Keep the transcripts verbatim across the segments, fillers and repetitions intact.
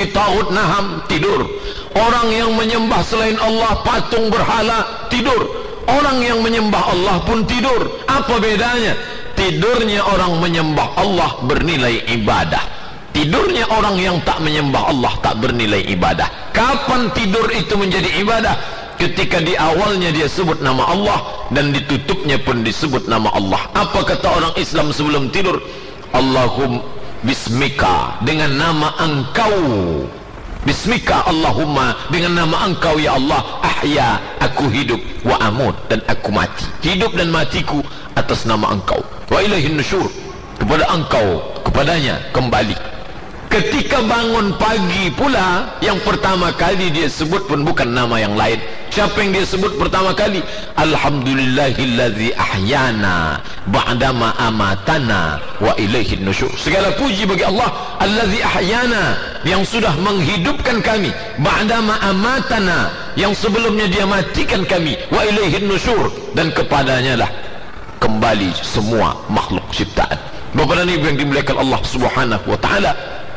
taghut naham, tidur. Orang yang menyembah selain Allah, patung berhala, tidur. Orang yang menyembah Allah pun tidur. Apa bedanya? Tidurnya orang menyembah Allah bernilai ibadah, tidurnya orang yang tak menyembah Allah tak bernilai ibadah. Kapan tidur itu menjadi ibadah? Ketika di awalnya dia sebut nama Allah dan ditutupnya pun disebut nama Allah. Apa kata orang Islam sebelum tidur? Allahumma bismika, dengan nama engkau. Bismika Allahumma, dengan nama engkau ya Allah, ahya, aku hidup, wa amut, dan aku mati. Hidup dan matiku atas nama engkau. Wa ilaihin nusyur, kepada engkau, kepadanya kembali. Ketika bangun pagi pula, yang pertama kali dia sebut pun bukan nama yang lain. Siapa yang dia sebut pertama kali? Alhamdulillahillazi ahyana ba'dama amatana wa ilaihin nusyur. Segala puji bagi Allah allazi ahyana, yang sudah menghidupkan kami, ba'dama amatana, yang sebelumnya dia matikan kami, wa ilaihin nusyur, dan kepadanya lah kembali semua makhluk ciptaan. Bapak dan Ibu yang dimuliakan Allah Subhanahu wa taala,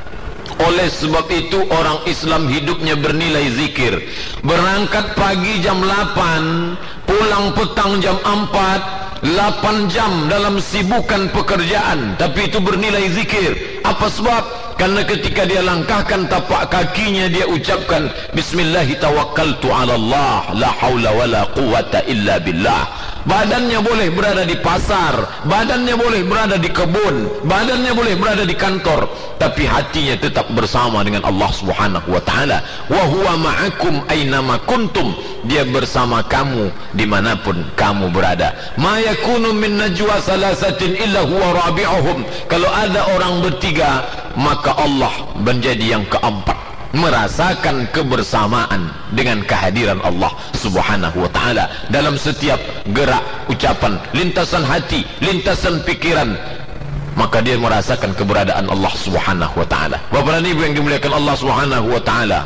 oleh sebab itu orang Islam hidupnya bernilai zikir. Berangkat pagi jam lapan, pulang petang jam empat, lapan jam dalam sibukan pekerjaan, tapi itu bernilai zikir. Apa sebab? Karena ketika dia langkahkan tapak kakinya, dia ucapkan bismillahi tawakkaltu ala Allah, la hawla wa la quwata illa billah. Badannya boleh berada di pasar, badannya boleh berada di kebun, badannya boleh berada di kantor, tapi hatinya tetap bersama dengan Allah Subhanahu wa taala. Wa huwa ma'akum aynama kuntum, dia bersama kamu dimanapun kamu berada. Ma yakunu min najwa salasatin illa huwa rabi'uhum, kalau ada orang bertiga maka Allah menjadi yang keempat, merasakan kebersamaan dengan kehadiran Allah Subhanahu wa taala dalam setiap gerak, ucapan, lintasan hati, lintasan pikiran, maka dia merasakan keberadaan Allah Subhanahu wa taala. Bapak dan Ibu yang dimuliakan Allah Subhanahu wa taala,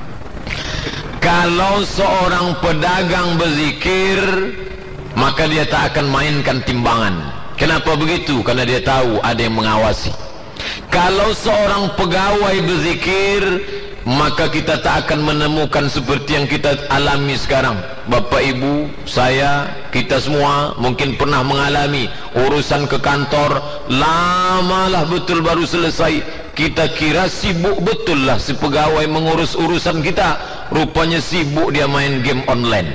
kalau seorang pedagang berzikir, maka dia tak akan mainkan timbangan. Kenapa begitu? Karena dia tahu ada yang mengawasi. Kalau seorang pegawai berzikir, maka kita tak akan menemukan seperti yang kita alami sekarang. Bapak Ibu, saya, kita semua mungkin pernah mengalami urusan ke kantor, lamalah betul baru selesai. Kita kira sibuk betul lah si pegawai mengurus urusan kita, rupanya sibuk dia main game online.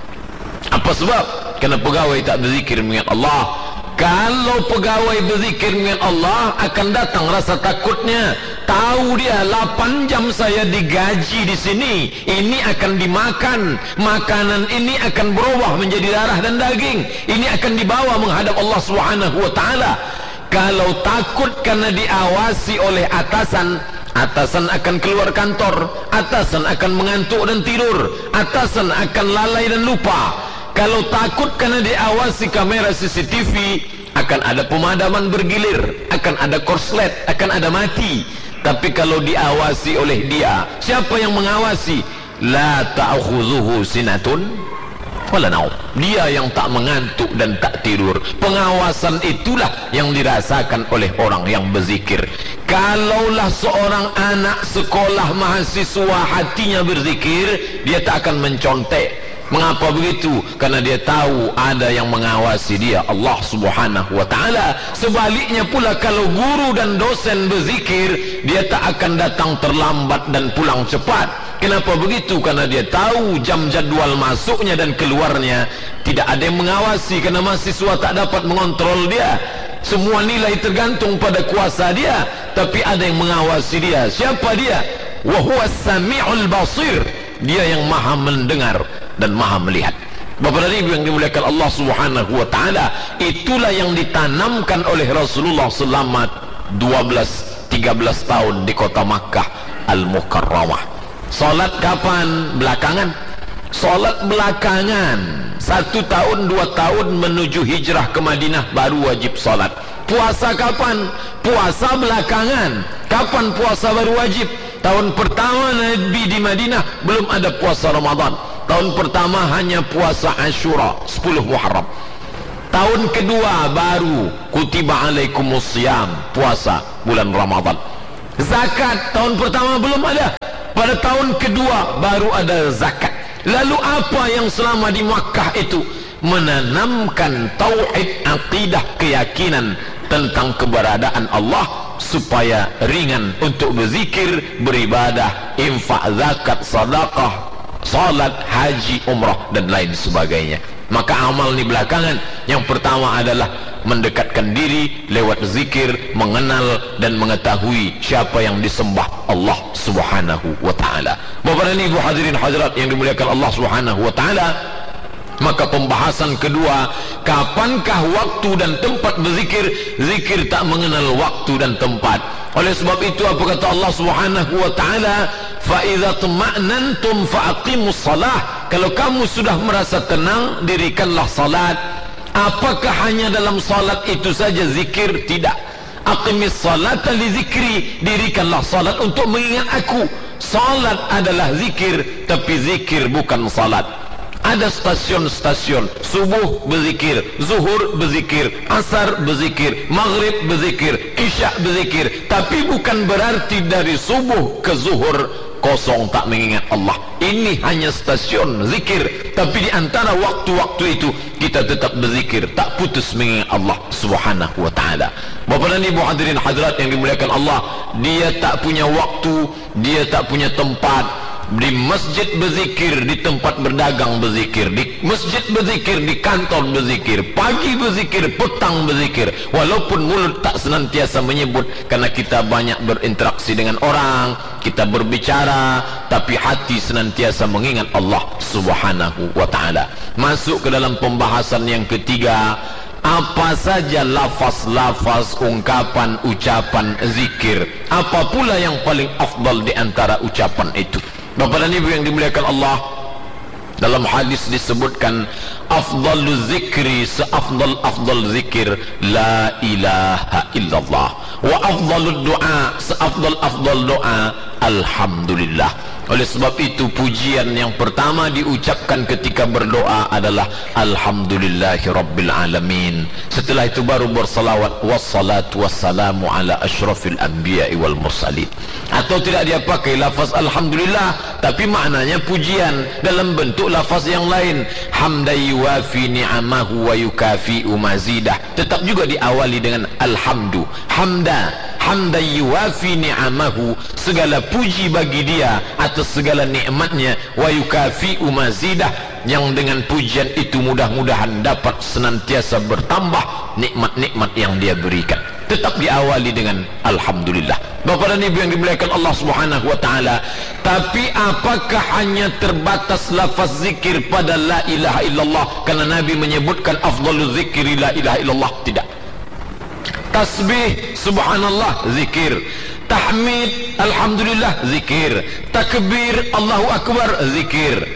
Apa sebab? Karena pegawai tak berzikir mengingat Allah. Kalau pegawai berzikir dengan Allah, akan datang rasa takutnya. Tahu dia lapan jam saya digaji di sini, ini akan dimakan, makanan ini akan berubah menjadi darah dan daging, ini akan dibawa menghadap Allah Subhanahu wa taala. Kalau takut karena diawasi oleh atasan, atasan akan keluar kantor, atasan akan mengantuk dan tidur, atasan akan lalai dan lupa. Kalau takut karena diawasi kamera C C T V, akan ada pemadaman bergilir, akan ada korslet, akan ada mati. Tapi kalau diawasi oleh dia, siapa yang mengawasi? La ta'khudhuhu sinatun wala naum, dia yang tak mengantuk dan tak tidur. Pengawasan itulah yang dirasakan oleh orang yang berzikir. Kalaulah seorang anak sekolah mahasiswa hatinya berzikir, dia tak akan mencontek. Mengapa begitu? Karena dia tahu ada yang mengawasi dia, Allah Subhanahu wa taala. Sebaliknya pula, kalau guru dan dosen berzikir, dia tak akan datang terlambat dan pulang cepat. Kenapa begitu? Karena dia tahu jam jadwal masuknya dan keluarnya. Tidak ada yang mengawasi, karena mahasiswa tak dapat mengontrol dia. Semua nilai tergantung pada kuasa dia, tapi ada yang mengawasi dia. Siapa dia? Wa huwas sami'ul basir, dia yang maha mendengar dan maha melihat. Bapak dan Ibu yang dimuliakan Allah Subhanahu wa taala, itulah yang ditanamkan oleh Rasulullah selama dua belas tiga belas tahun di kota Makkah Al-Mukarramah. Salat kapan? Belakangan. Salat belakangan. Satu tahun dua tahun menuju hijrah ke Madinah baru wajib salat. Puasa kapan? Puasa belakangan. Kapan puasa baru wajib? Tahun pertama Nabi di Madinah belum ada puasa Ramadan. Tahun pertama hanya puasa Ashura, sepuluh Muharram. Tahun kedua baru kutiba alaikumus siyam, puasa bulan Ramadan. Zakat tahun pertama belum ada, Pada tahun kedua baru ada zakat. Lalu apa yang selama di Makkah itu? Menanamkan tauhid, akidah, keyakinan tentang keberadaan Allah, supaya ringan untuk berzikir, beribadah, infak, zakat, sedekah, salat, haji, umrah dan lain sebagainya. Maka amal ni belakangan. Yang pertama adalah mendekatkan diri lewat zikir, mengenal dan mengetahui siapa yang disembah, Allah Subhanahu wa taala. Bapak dan Ibu hadirin hadirat yang dimuliakan Allah Subhanahu wa taala, maka pembahasan kedua, kapankah waktu dan tempat berzikir? Zikir tak mengenal waktu dan tempat. Oleh sebab itu apa kata Allah Subhanahu wa taala? Fa idza tuma'nantum faqimus shalah. Kalau kamu sudah merasa tenang, dirikanlah salat. Apakah hanya dalam salat itu saja zikir? Tidak. Aqimis salata li zikri, dirikanlah salat untuk mengingat aku. Salat adalah zikir, tapi zikir bukan salat. Ada stasiun-stasiun, subuh berzikir, zuhur berzikir, asar berzikir, maghrib berzikir, isya berzikir, tapi bukan berarti dari subuh ke zuhur kosong tak mengingat Allah. Ini hanya stasiun zikir, tapi di antara waktu-waktu itu kita tetap berzikir, tak putus mengingat Allah Subhanahu wa taala. Bapak dan Ibu hadirin hadirat yang dimuliakan Allah, dia tak punya waktu, dia tak punya tempat. Di masjid berzikir, di tempat berdagang berzikir, di masjid berzikir, di kantor berzikir, pagi berzikir, petang berzikir, walaupun mulut tak senantiasa menyebut, karena kita banyak berinteraksi dengan orang, kita berbicara, tapi hati senantiasa mengingat Allah Subhanahu wa taala. Masuk ke dalam pembahasan yang ketiga, apa saja lafaz-lafaz, ungkapan, ucapan zikir, apa pula yang paling afdal di antara ucapan itu? Bapak dan Ibu yang dimuliakan Allah, dalam hadis disebutkan afdalu zikri, seafdal afdal zikir la ilaha illallah, wa afdalu doa, seafdal afdal doa alhamdulillah. Oleh sebab itu pujian yang pertama diucapkan ketika berdoa adalah alhamdulillahi rabbil alamin. Setelah itu baru bersalawat, wassalatu wassalamu ala asyrafil anbiya'i wal mursalin. Atau tidak dia pakai lafaz alhamdulillah, tapi maknanya pujian dalam bentuk lafaz yang lain, hamda yuwafi ni'amahu wa yukafi'u mazidah, tetap juga diawali dengan alhamdu. Hamda, hamda yuwafi ni'amahu, segala puji bagi dia atas segala nikmatnya, wa yukafi'u mazidah, yang dengan pujian itu mudah-mudahan dapat senantiasa bertambah nikmat-nikmat yang dia berikan. Tetap diawali dengan alhamdulillah. Bapak dan Ibu yang dimuliakan Allah Subhanahu wa taala, tapi apakah hanya terbatas lafaz zikir pada la ilaha illallah? Karena Nabi menyebutkan afdalul zikri la ilaha illallah. Tidak. Tasbih subhanallah zikir, tahmid alhamdulillah zikir, takbir Allahu akbar zikir,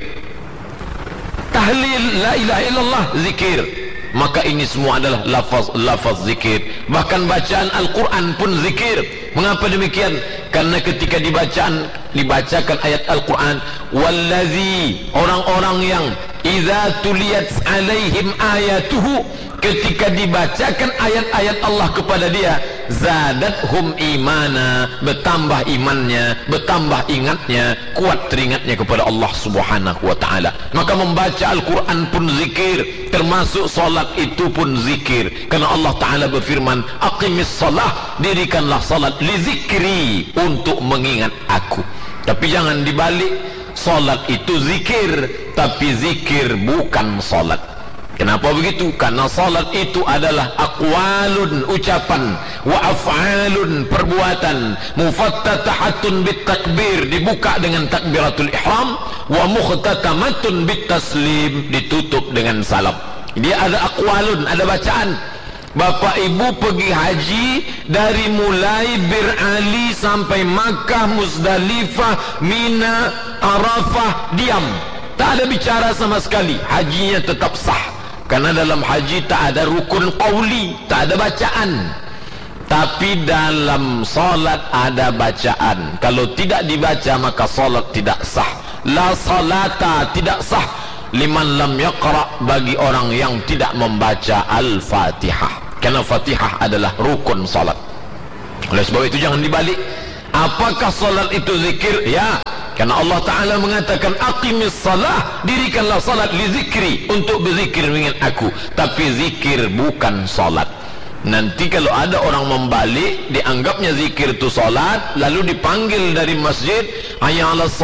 tahlil la ilaha illallah zikir. Maka ini semua adalah lafaz-lafaz zikir. Bahkan bacaan Al-Quran pun zikir. Mengapa demikian? Karena ketika dibacaan, dibacakan ayat Al-Quran, wallazi, orang-orang yang idza tuliyat alaihim ayatuhu, ketika dibacakan ayat-ayat Allah kepada dia, zadathum imana, bertambah imannya, bertambah ingatnya, kuat teringatnya kepada Allah Subhanahu wa taala. Maka membaca Al-Quran pun zikir, termasuk salat itu pun zikir. Karena Allah taala berfirman, aqimis salah, dirikanlah salat li zikri, untuk mengingat aku. Tapi jangan dibalik, salat itu zikir, tapi zikir bukan salat. Kenapa begitu? Karena salat itu adalah aqwalun, ucapan, wa af'alun, perbuatan, mufattatahatun bit takbir, dibuka dengan takbiratul ihram, wa mukhtatamatun bit taslim, ditutup dengan salam. Dia ada aqwalun, ada bacaan. Bapak Ibu pergi haji, dari mulai Bir Ali sampai Makkah, Muzdalifah, Mina, Arafah, diam, tak ada bicara sama sekali, hajinya tetap sah. Karena dalam haji tak ada rukun qauli, tak ada bacaan. Tapi dalam salat ada bacaan. Kalau tidak dibaca maka salat tidak sah. La salata, tidak sah liman lam yaqra, bagi orang yang tidak membaca Al-Fatihah. Karena Fatihah adalah rukun salat. Oleh sebab itu jangan dibalik. Apakah salat itu zikir? Ya. Karena Allah Ta'ala mengatakan aqimis salah, dirikanlah salat li zikri, untuk berzikir mengingat aku. Tapi zikir bukan salat. Nanti kalau ada orang membalik, dianggapnya zikir itu salat, lalu dipanggil dari masjid, hayya 'alas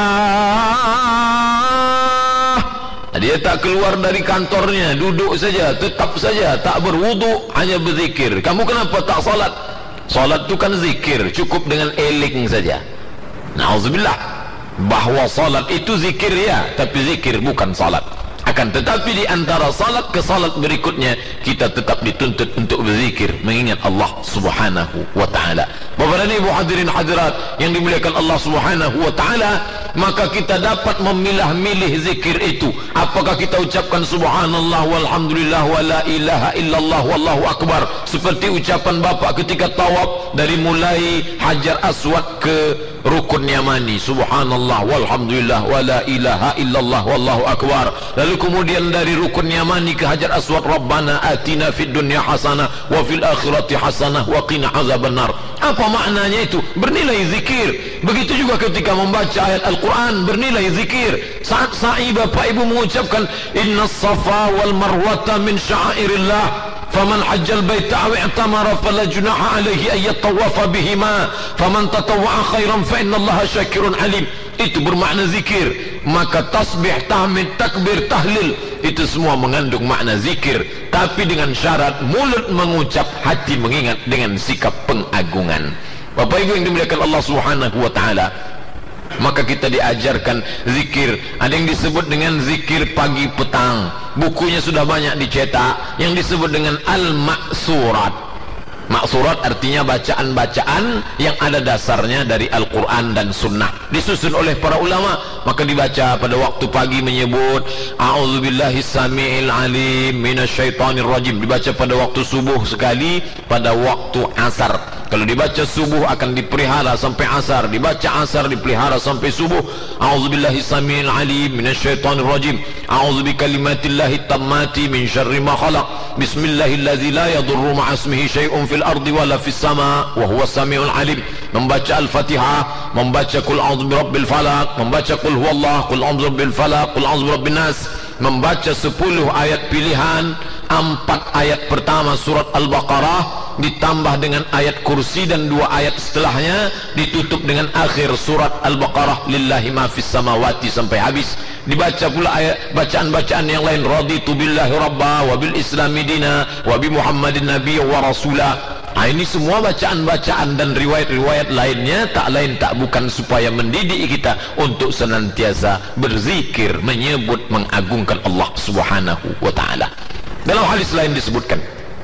salah, dia tak keluar dari kantornya, duduk saja, tetap saja, tak berwudu, hanya berzikir. Kamu kenapa tak salat? Salat itu kan zikir, cukup dengan eling saja. Na'udzubillah. Bahawa salat itu zikir ya, tapi zikir bukan salat. Akan tetapi di antara salat ke salat berikutnya, kita tetap dituntut untuk berzikir mengingat Allah Subhanahu wa ta'ala. Bapak dan Ibu hadirin hadirat yang dimuliakan Allah Subhanahu wa ta'ala, maka kita dapat memilah-milih zikir itu. Apakah kita ucapkan subhanallah walhamdulillah wa la ilaha illallah wallahu akbar, seperti ucapan bapak ketika tawaf dari mulai Hajar Aswad ke Rukun Yamani, subhanallah walhamdulillah wa la ilaha illallah wallahu akbar. Lalu kemudian dari Rukun Yamani ke Hajar Aswad, Rabbana atina fid dunya hasanah wa fil akhirati hasanah wa qina azabannar. Apa maknanya itu? Bernilai zikir. Begitu juga ketika membaca ayat Al-Quran, bernilai zikir. Saat sa'i bapak ibu mengucapkan inna safa wal marwata min sya'airillah, faman hajjal baita aw i'tamara fala junaha alaihi ay yatawafa bihima, faman tatawwa'a khairan fa innallaha syakirun alim. Itu bermakna zikir. Maka tasbih, tahmid, takbir, tahlil, itu semua mengandung makna zikir, tapi dengan syarat mulut mengucap, hati mengingat dengan sikap pengagungan. Bapak ibu yang dimuliakan Allah Subhanahu wa ta'ala, maka kita diajarkan zikir. Ada yang disebut dengan zikir pagi petang, bukunya sudah banyak dicetak, yang disebut dengan al-maksurat. Maksurat artinya bacaan-bacaan yang ada dasarnya dari Al-Quran dan Sunnah, disusun oleh para ulama. Maka dibaca pada waktu pagi menyebut a'udzubillahis samiil alim minasyaitonir rajim, dibaca pada waktu subuh sekali, pada waktu asar. Kalau dibaca subuh akan dipelihara sampai asar, dibaca asar dipelihara sampai subuh. A'udzubillahis samiil alim minasyaitonir rajim, a'udzu bikalimatillahi tammati min syarri ma khalaq, bismillahilladzi la yadurru ma'asmihi syai'un fil ardi wala fis sama wa huwas samiul alim. Membaca Al-Fatihah, membaca qul a'udzu birabbil falaq, membaca qul huwallah, qul a'udzu birabbil falaq, qul a'udzu birabbin nas, membaca sepuluh ayat pilihan, empat ayat pertama surat Al-Baqarah ditambah dengan ayat kursi dan dua ayat setelahnya, ditutup dengan akhir surat Al-Baqarah lillahi ma fis samawati sampai habis. Dibaca pula ayat bacaan-bacaan yang lain, raditu billahi rabba wa bil islami dina wa bi muhammadin nabiyya wa rasulah. Nah, ini semua bacaan-bacaan dan riwayat-riwayat lainnya tak lain tak bukan supaya mendidik kita untuk senantiasa berzikir, menyebut, mengagungkan Allah Subhanahu wa ta'ala. Dalam hadis lain disebutkan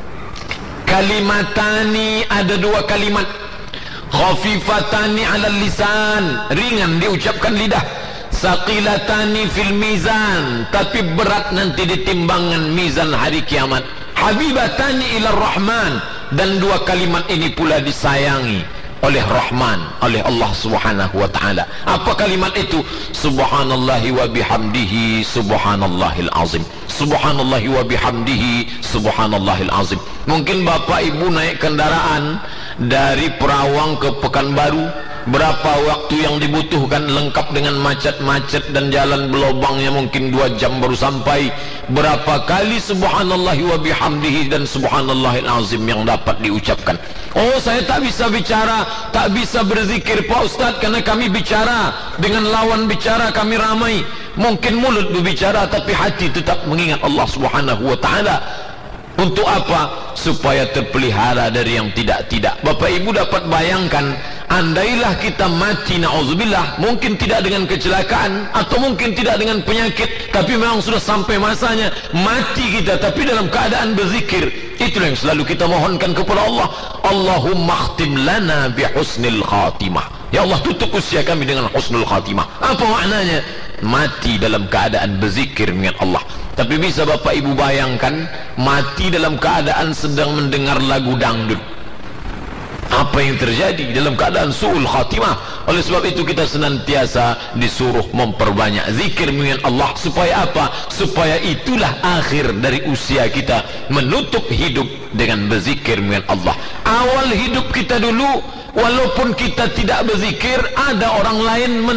kalimatani, ada dua kalimat, khafifatani alal lisan, ringan diucapkan lidah, saqilatani fil mizan, tapi berat nanti di timbangan mizan hari kiamat, habibatani ilar rahman, dan dua kalimat ini pula disayangi oleh Rahman, oleh Allah Subhanahu wa ta'ala. Apa kalimat itu? Subhanallahi wa bihamdihi subhanallahil azim, subhanallahi wa bihamdihi subhanallahil azim. Mungkin bapak ibu naik kendaraan dari Perawang ke Pekanbaru, berapa waktu yang dibutuhkan lengkap dengan macet-macet dan jalan berlubangnya, mungkin dua jam baru sampai. Berapa kali subhanallahi wa bihamdihi dan subhanallahil azim yang dapat diucapkan. Oh, saya tak bisa bicara, tak bisa berzikir Pak Ustaz, karena kami bicara dengan lawan bicara kami ramai. Mungkin mulut berbicara tapi hati tetap mengingat Allah Subhanahu wa ta'ala. Untuk apa? Supaya terpelihara dari yang tidak-tidak. Bapak ibu dapat bayangkan, andailah kita mati, na'udzubillah, mungkin tidak dengan kecelakaan atau mungkin tidak dengan penyakit, tapi memang sudah sampai masanya mati kita, tapi dalam keadaan berzikir. Itulah yang selalu kita mohonkan kepada Allah. Allahumma khtim lana bihusnil khatimah, ya Allah tutup usia kami dengan husnul khatimah. Apa maknanya? Mati dalam keadaan berzikir dengan Allah. Tapi bisa bapak ibu bayangkan mati dalam keadaan sedang mendengar lagu dangdut, apa yang terjadi dalam keadaan su'ul khatimah. Oleh sebab itu kita senantiasa disuruh memperbanyak zikir mengingat Allah. Supaya apa? Supaya itulah akhir dari usia kita, menutup hidup dengan berzikir mengingat Allah. Awal hidup kita dulu, walaupun kita tidak berzikir, ada orang lain menzikir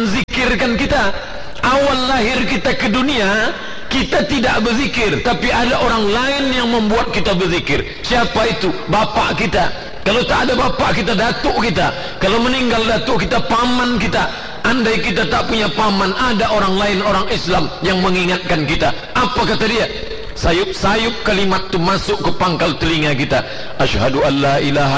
menzikirkan kita. Awal lahir kita ke dunia, kita tidak berzikir, tapi ada orang lain yang membuat kita berzikir. Siapa itu? Bapak kita. Kalau tak ada bapak kita, datuk kita. Kalau meninggal datuk kita, paman kita. Andai kita tak punya paman, ada orang lain, orang Islam yang mengingatkan kita. Apa kata dia? Sayup-sayup kalimat itu masuk ke pangkal telinga kita. Asyhadu an la ilaha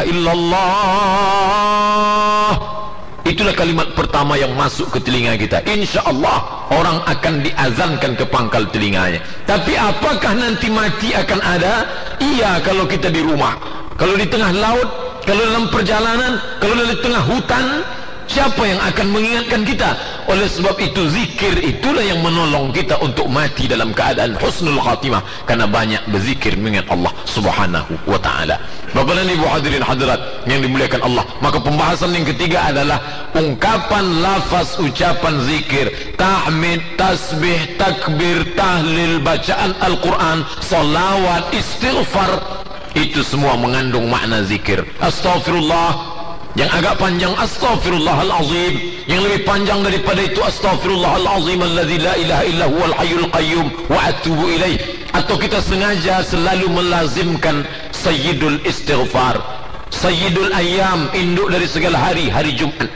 illallah. Itulah kalimat pertama yang masuk ke telinga kita. InsyaAllah orang akan diazankan ke pangkal telinganya. Tapi apakah nanti mati akan ada? Iya, kalau kita di rumah, kalau di tengah laut, kalau dalam perjalanan, kalau di tengah hutan, siapa yang akan mengingatkan kita? Oleh sebab itu, zikir itulah yang menolong kita untuk mati dalam keadaan husnul khatimah, karena banyak berzikir mengingat Allah subhanahu wa ta'ala. Bapak dan ibu hadirin hadirat yang dimuliakan Allah, maka pembahasan yang ketiga adalah ungkapan lafaz ucapan zikir, tahmid, tasbih, takbir, tahlil, bacaan Al-Quran, salawat, istighfar. Itu semua mengandung makna zikir. Astaghfirullah, yang agak panjang astaghfirullahalazim, yang lebih panjang daripada itu astaghfirullahalazim alladzi la ilaha illa huwal hayyul qayyum wa atubu ilaih. Atau kita sengaja selalu melazimkan sayyidul istighfar, sayyidul ayyam, induk dari segala hari, hari Jumat,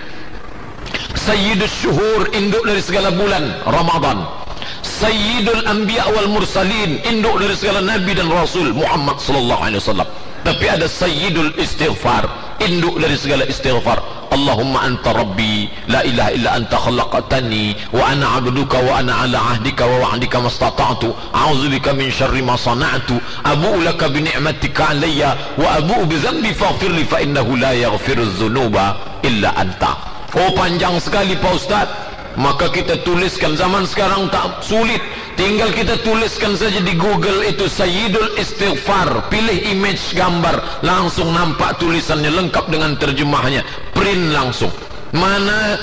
sayyidul syuhur, induk dari segala bulan Ramadan, sayyidul anbiya wal mursalin, induk dari segala nabi dan rasul Muhammad sallallahu alaihi wasallam. Tapi ada sayyidul istighfar, induk dari segala istighfar. Allahumma anta rabbi la ilaha illa anta khalaqtani wa ana abduka wa ana ala ahdika wa wa'dika mastata'tu a'udzubika min syarri ma sana'tu abu'u laka bi ni'matika alayya wa abu'u bi dhanbi faghfir li fa innahu la yaghfiru dzunuba illa anta. Oh, panjang sekali Pak Ustaz. Maka kita tuliskan, zaman sekarang tak sulit, tinggal kita tuliskan saja di Google itu sayyidul istighfar, pilih image gambar, langsung nampak tulisannya lengkap dengan terjemahnya, print langsung. Mana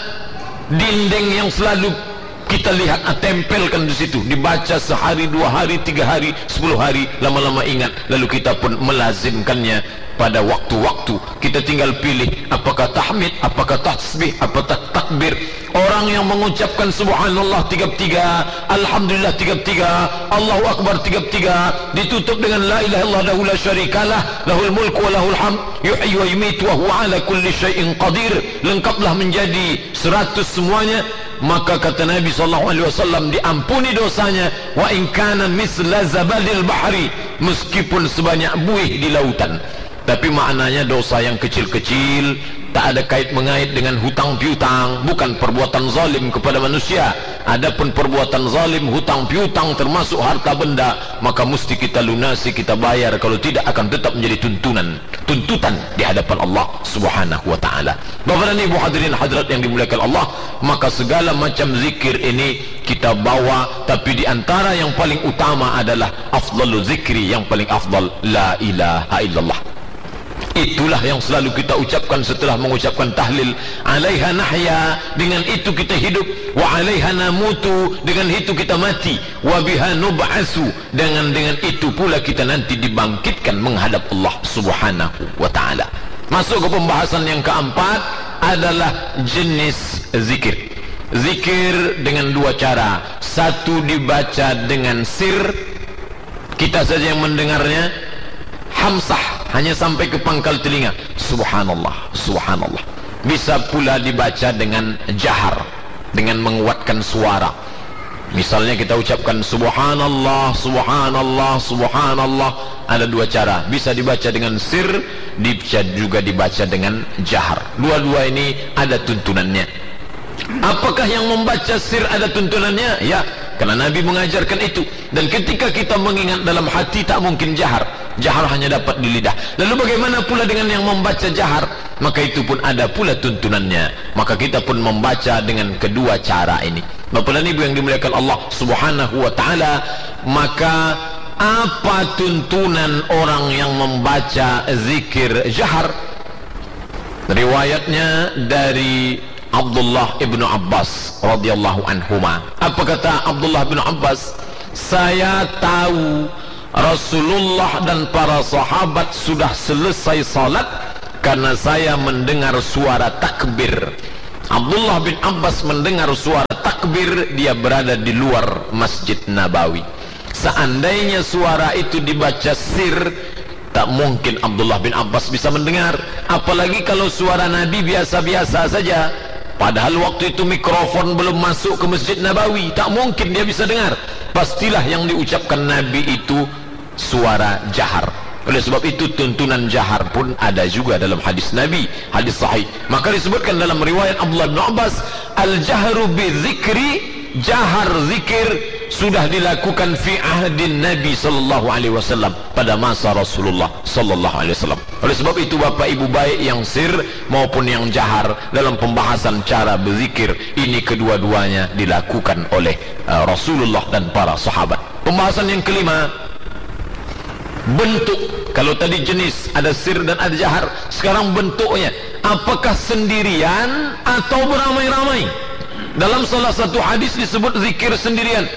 dinding yang selalu kita lihat, ah, tempelkan di situ, dibaca sehari, dua hari, tiga hari, sepuluh hari, lama-lama ingat, lalu kita pun melazimkannya pada waktu-waktu. Kita tinggal pilih apakah tahmid, apakah tasbih, apakah takbir. Orang yang mengucapkan subhanallah tiga puluh tiga, alhamdulillah tiga puluh tiga, Allahu akbar tiga puluh tiga, ditutup dengan la ilaha illallah la syarikalah, lahul mulku wa lahul hamd, yuhyi wa yumiitu wa huwa ala kulli syai'in qadir. Lengkaplah menjadi seratus semuanya. Maka kata Nabi sallallahu alaihi wasallam, diampuni dosanya wa in kana misla zabadil bahri, meskipun sebanyak buih di lautan. Tapi maknanya dosa yang kecil-kecil, tak ada kait mengait dengan hutang piutang, bukan perbuatan zalim kepada manusia. Adapun perbuatan zalim, hutang piutang termasuk harta benda, maka mesti kita lunasi, kita bayar. Kalau tidak akan tetap menjadi tuntunan, tuntutan di hadapan Allah subhanahu wa ta'ala. Bapak dan ibu hadirin hadirat yang dimuliakan Allah, maka segala macam zikir ini kita bawa, tapi di antara yang paling utama adalah afdalu zikri, yang paling afdal la ilaha illallah. Itulah yang selalu kita ucapkan setelah mengucapkan tahlil. Alaiha nahya, dengan itu kita hidup. Wa alaiha namutu, dengan itu kita mati. Wa biha nub'asu, dengan dengan itu pula kita nanti dibangkitkan menghadap Allah subhanahu wa ta'ala. Masuk ke pembahasan yang keempat adalah jenis zikir. Zikir dengan dua cara. Satu dibaca dengan sir, kita saja yang mendengarnya, hamsah, hanya sampai ke pangkal telinga, subhanallah, subhanallah. Bisa pula dibaca dengan jahar, dengan menguatkan suara. Misalnya kita ucapkan subhanallah, subhanallah, subhanallah. Ada dua cara, bisa dibaca dengan sir, bisa juga dibaca dengan jahar. Dua-dua ini ada tuntunannya. Apakah yang membaca sir ada tuntunannya? Ya, karena Nabi mengajarkan itu. Dan ketika kita mengingat dalam hati, tak mungkin jahar. Jahar hanya dapat di lidah. Lalu bagaimana pula dengan yang membaca jahar? Maka itu pun ada pula tuntunannya. Maka kita pun membaca dengan kedua cara ini. Bapak dan ibu yang dimuliakan Allah subhanahu wa ta'ala, maka apa tuntunan orang yang membaca zikir jahar? Riwayatnya dari Abdullah ibnu Abbas radhiyallahu anhuma. Apa kata Abdullah ibnu Abbas? Saya tahu Rasulullah dan para sahabat sudah selesai salat karena saya mendengar suara takbir. Abdullah bin Abbas mendengar suara takbir, dia berada di luar Masjid Nabawi. Seandainya suara itu dibaca sir, tak mungkin Abdullah bin Abbas bisa mendengar. Apalagi kalau suara Nabi biasa-biasa saja, padahal waktu itu mikrofon belum masuk ke Masjid Nabawi, tak mungkin dia bisa dengar. Pastilah yang diucapkan Nabi itu suara jahar. Oleh sebab itu tuntunan jahar pun ada juga dalam hadis Nabi, hadis sahih. Maka disebutkan dalam riwayat Abdullah bin Abbas, al-jahru bi dzikri, jahar zikir sudah dilakukan fi ahdin Nabi sallallahu alaihi wasallam, pada masa Rasulullah sallallahu alaihi wasallam. Oleh sebab itu Bapak Ibu baik yang sir maupun yang jahar, dalam pembahasan cara berzikir ini kedua-duanya dilakukan oleh uh, Rasulullah dan para sahabat. Pembahasan yang kelima, bentuk. Kalau tadi jenis ada sir dan ada jahar, sekarang bentuknya, apakah sendirian atau beramai-ramai? Dalam salah satu hadis disebut zikir sendirian.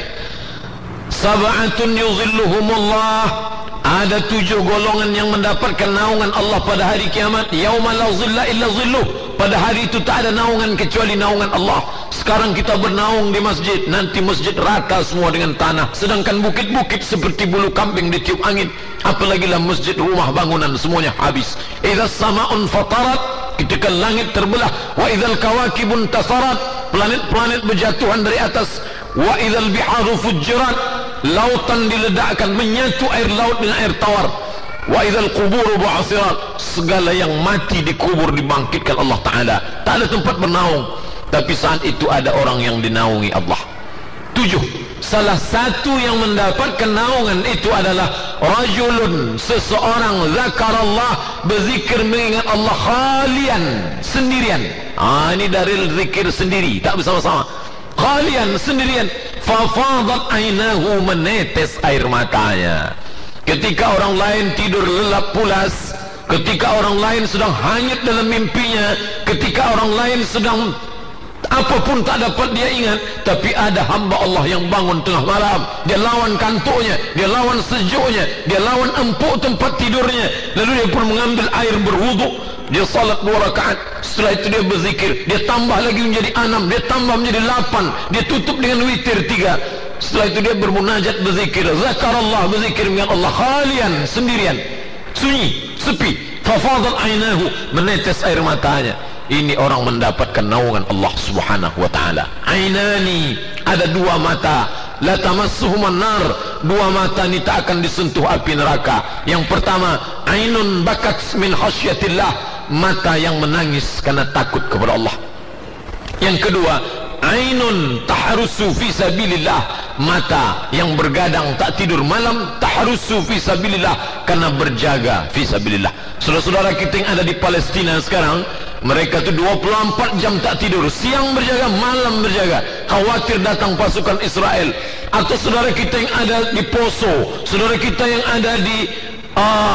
Sab'atun yuzilluhumullah, ada tujuh golongan yang mendapatkan naungan Allah pada hari kiamat. Yauma la zilla illa zilluh, pada hari itu tak ada naungan kecuali naungan Allah. Sekarang kita bernaung di masjid, nanti masjid rata semua dengan tanah, sedangkan bukit-bukit seperti bulu kambing ditiup angin. Apalagi lah masjid, rumah bangunan semuanya habis. Idza sama'un fatarat, ketika langit terbelah. Wa idzal kawakibun tasarat, planet-planet berjatuhan dari atas. Wa idzal biharu fujjirat, lautan diledakkan, menyatu air laut dengan air tawar. Wa idzal quburu bu'athirat, segala yang mati dikubur dibangkitkan Allah Ta'ala, tak ada tempat bernaung. Tapi saat itu ada orang yang dinaungi Allah. Tujuh. Salah satu yang mendapatkan naungan itu adalah rajulun, seseorang, zakarallah, berzikir mengingat Allah khalian, sendirian. Ah, ini dari zikir sendiri, tak bersama-sama. Khalian, sendirian. Fafadat ainahu, menetes air matanya. Ketika orang lain tidur lelap pulas, ketika orang lain sedang hanyut dalam mimpinya, ketika orang lain sedang apapun tak dapat dia ingat, tapi ada hamba Allah yang bangun tengah malam, dia lawan kantuknya, dia lawan sejuknya, dia lawan empuk tempat tidurnya, lalu dia pun mengambil air berwuduk, dia salat dua rakaat, setelah itu dia berzikir, dia tambah lagi menjadi enam, dia tambah menjadi lapan, dia tutup dengan witir tiga. Setelah itu dia bermunajat, berzikir, zakarallah, berzikir mengingat Allah khalian, sendirian, sunyi, sepi. Fafadal ainahu, menetes air matanya. Ini orang mendapatkan naungan Allah Subhanahu wa taala. Ainani, ada dua mata, la tamassuhuman nar, dua mata ini tak akan disentuh api neraka. Yang pertama, ainun bakat min khasyatillah, mata yang menangis karena takut kepada Allah. Yang kedua, ainun tahrusu fi sabilillah, mata yang bergadang tak tidur malam, tahrusu fi sabilillah, karena berjaga fi sabilillah. Saudara-saudara kita yang ada di Palestina sekarang, mereka tu dua puluh empat jam tak tidur, siang berjaga, malam berjaga, khawatir datang pasukan Israel. Atau saudara kita yang ada di Poso, saudara kita yang ada di uh,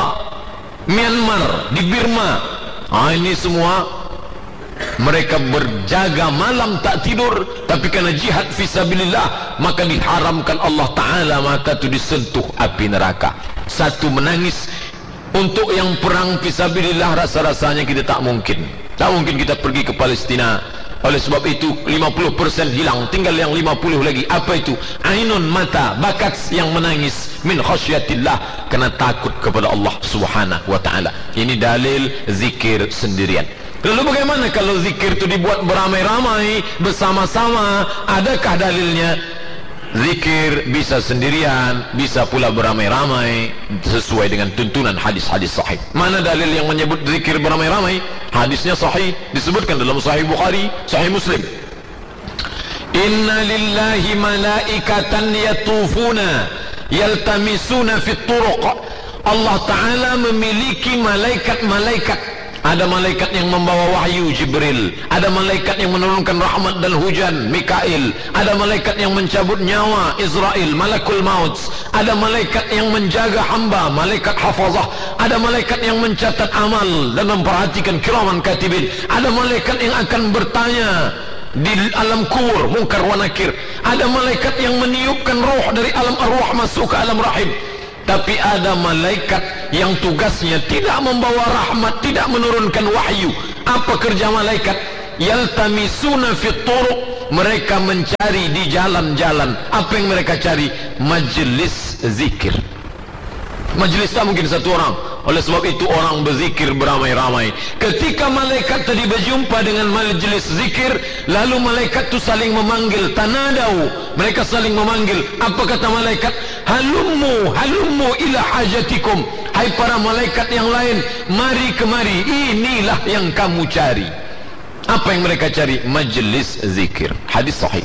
Myanmar, di Burma, ah, ini semua mereka berjaga malam tak tidur, tapi karena jihad fisabilillah maka diharamkan Allah Ta'ala mata itu disentuh api neraka. Satu, menangis. Untuk yang perang fisabilillah rasa-rasanya kita tak mungkin, tak mungkin kita pergi ke Palestina. Oleh sebab itu lima puluh persen hilang, tinggal yang lima puluh lagi. Apa itu? Ainun, mata, bakat yang menangis, min khasyatillah, karena takut kepada Allah Subhanahu wa ta'ala. Ini dalil zikir sendirian. Lalu bagaimana kalau zikir itu dibuat beramai-ramai, bersama-sama? Adakah dalilnya? Zikir bisa sendirian, bisa pula beramai-ramai, sesuai dengan tuntunan hadis-hadis sahih. Mana dalil yang menyebut zikir beramai-ramai? Hadisnya sahih, disebutkan dalam Sahih Bukhari, Sahih Muslim. Inna lillahi malaikatan yatufuna yaltamisuna fit turuq. Allah Ta'ala memiliki malaikat-malaikat. Ada malaikat yang membawa wahyu, Jibril. Ada malaikat yang menurunkan rahmat dan hujan, Mikail. Ada malaikat yang mencabut nyawa, Israel, malakul maut. Ada malaikat yang menjaga hamba, malaikat hafazah. Ada malaikat yang mencatat amal dan memperhatikan, kiraman katibin. Ada malaikat yang akan bertanya di alam kubur, munkar wa nakir. Ada malaikat yang meniupkan roh dari alam arwah masuk ke alam rahim. Tapi ada malaikat yang tugasnya tidak membawa rahmat, tidak menurunkan wahyu. Apa kerja malaikat? yaltamisuna fit turuq, mereka mencari di jalan-jalan. Apa yang mereka cari? Majlis zikir. Majlis tak mungkin satu orang. Oleh sebab itu orang berzikir beramai-ramai. Ketika malaikat tadi berjumpa dengan majlis zikir, lalu malaikat tu saling memanggil, tanadau, mereka saling memanggil. Apa kata malaikat? Halummu halummu ila hajatikum. Hai para malaikat yang lain, mari kemari, inilah yang kamu cari. Apa yang mereka cari? Majlis zikir. Hadis sahih.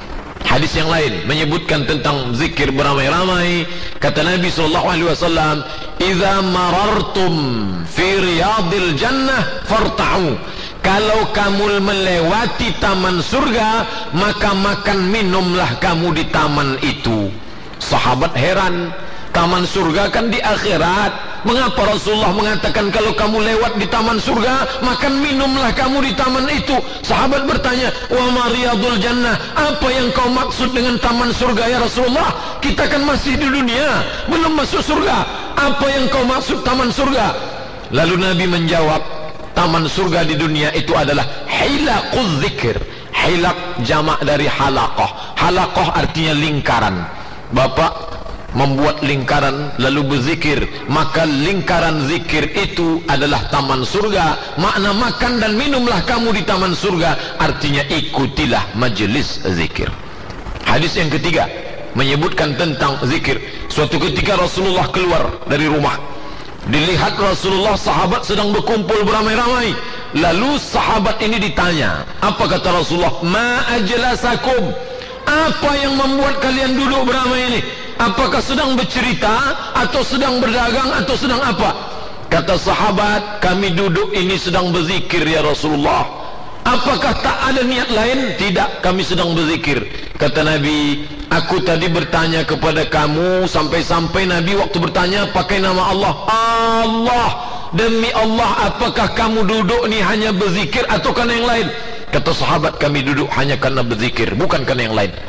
Hadis yang lain menyebutkan tentang zikir beramai-ramai. Kata Nabi sallallahu alaihi wasallam, "Idza marartum fi riyadil jannah farta'u." Kalau kamu melewati taman surga, maka makan minumlah kamu di taman itu. Sahabat heran, taman surga kan di akhirat. Mengapa Rasulullah mengatakan kalau kamu lewat di taman surga, makan minumlah kamu di taman itu? Sahabat bertanya, wa mariyadul jannah, apa yang kau maksud dengan taman surga ya Rasulullah? Kita kan masih di dunia, belum masuk surga. Apa yang kau maksud taman surga? Lalu Nabi menjawab, taman surga di dunia itu adalah hilaquz zikir. Hilaq jamak dari halaqah. Halaqah artinya lingkaran. Bapak membuat lingkaran lalu berzikir, maka lingkaran zikir itu adalah taman surga. Makna makan dan minumlah kamu di taman surga artinya ikutilah majlis zikir. Hadis yang ketiga menyebutkan tentang zikir. Suatu ketika Rasulullah keluar dari rumah, dilihat Rasulullah sahabat sedang berkumpul beramai-ramai. Lalu sahabat ini ditanya, apa kata Rasulullah? Ma ajlasakum, apa yang membuat kalian duduk beramai ini? Apakah sedang bercerita atau sedang berdagang atau sedang apa? Kata sahabat, kami duduk ini sedang berzikir ya Rasulullah. Apakah tak ada niat lain? Tidak, kami sedang berzikir. Kata Nabi, aku tadi bertanya kepada kamu, sampai-sampai Nabi waktu bertanya pakai nama Allah. Allah, demi Allah, apakah kamu duduk ni hanya berzikir atau karena yang lain? Kata sahabat, kami duduk hanya karena berzikir, bukan karena yang lain.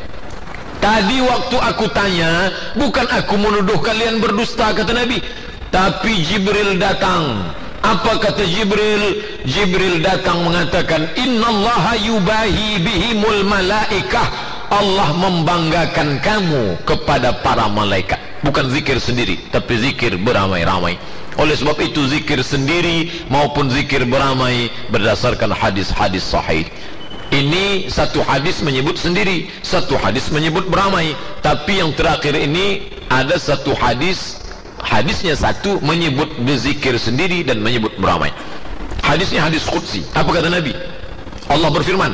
Tadi waktu aku tanya, bukan aku menuduh kalian berdusta, kata Nabi, tapi Jibril datang. Apa kata Jibril? Jibril datang mengatakan, innallaha yubahi bihimul malaikah. Allah membanggakan kamu kepada para malaikat. Bukan zikir sendiri, tapi zikir beramai-ramai. Oleh sebab itu zikir sendiri maupun zikir beramai berdasarkan hadis-hadis sahih. Ini satu hadis menyebut sendiri, satu hadis menyebut beramai. Tapi yang terakhir ini ada satu hadis, hadisnya satu menyebut berzikir sendiri dan menyebut beramai. Hadisnya hadis qudsi. Apa kata Nabi? Allah berfirman,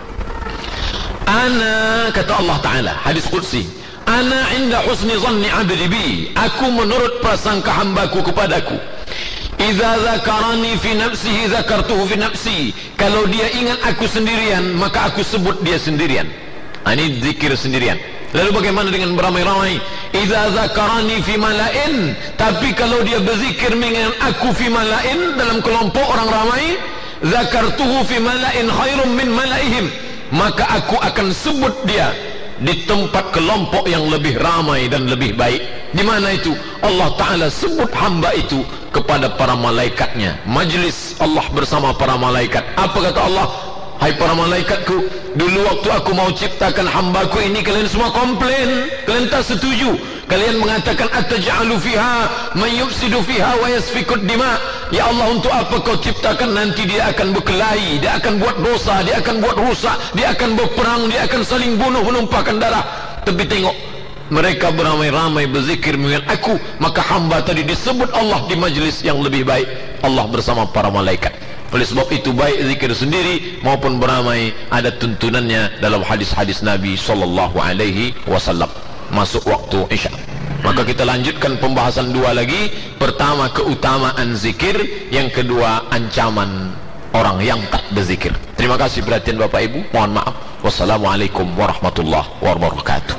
Ana, kata Allah Ta'ala, hadis qudsi, Ana inda husni zanni abdi bi, aku menurut prasangka hambaku kepadaku. Iza zakarani fi nafsihi zakartuhu fi nafsi. Kalau dia ingat aku sendirian, maka aku sebut dia sendirian. Ini zikir sendirian. Lalu bagaimana dengan beramai-ramai? Iza zakarani fi malain. Tapi kalau dia berzikir mengingat aku fi malain, dalam kelompok orang ramai, zakartuhu fi malain khairum min malaihim, maka aku akan sebut dia di tempat kelompok yang lebih ramai dan lebih baik. Di mana itu? Allah Ta'ala sebut hamba itu kepada para malaikatnya. Majlis Allah bersama para malaikat. Apa kata Allah? Hai para malaikatku, dulu waktu aku mau ciptakan hambaku ini, kalian semua komplain, kalian tak setuju. Kalian mengatakan, ataj'alu fiha man yufsidu fiha wa yasfikud dima. Ya Allah, untuk apa kau ciptakan? Nanti dia akan berkelahi, dia akan buat dosa, dia akan buat rusak, dia akan berperang, dia akan saling bunuh, menumpahkan darah. Tapi tengok, mereka beramai-ramai berzikir mengingat aku, maka hamba tadi disebut Allah di majlis yang lebih baik, Allah bersama para malaikat. Oleh sebab itu, baik zikir sendiri maupun beramai ada tuntunannya dalam hadis-hadis Nabi sallallahu alaihi wasallam. Masuk waktu Isya, maka kita lanjutkan pembahasan dua lagi. Pertama, keutamaan zikir. Yang kedua, ancaman orang yang tak berzikir. Terima kasih perhatian Bapak Ibu, mohon maaf. Wassalamualaikum warahmatullahi wabarakatuh.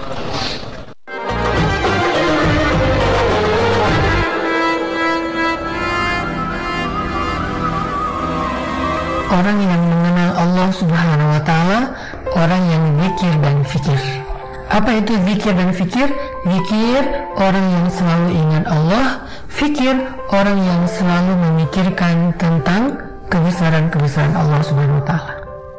Orang yang mengenal Allah Subhanahu wa Ta'ala, orang yang zikir dan fikir. Apa itu zikir dan fikir? Zikir orang yang selalu ingat Allah, fikir orang yang selalu memikirkan tentang kebesaran-kebesaran Allah Subhanahu wa Ta'ala.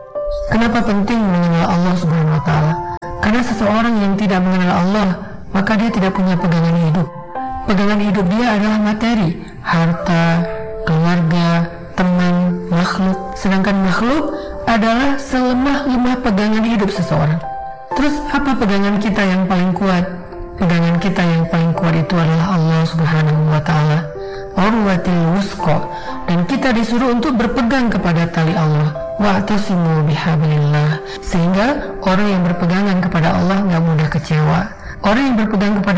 Kenapa penting mengenal Allah Subhanahu wa Ta'ala? Karena seseorang yang tidak mengenal Allah, maka dia tidak punya pegangan hidup. Pegangan hidup dia adalah materi, harta, keluarga, teman, makhluk. Sedangkan makhluk adalah selemah-lemah pegangan hidup seseorang. Terus apa pegangan kita yang paling kuat? Pegangan kita yang paling kuat itu adalah Allah Subhanahu wa Ta'ala, urwatil wusqa, dan kita disuruh untuk berpegang kepada tali Allah, wa'tasimu bihablillah, sehingga orang yang berpegangan kepada Allah nggak mudah kecewa. Orang yang berpegang kepada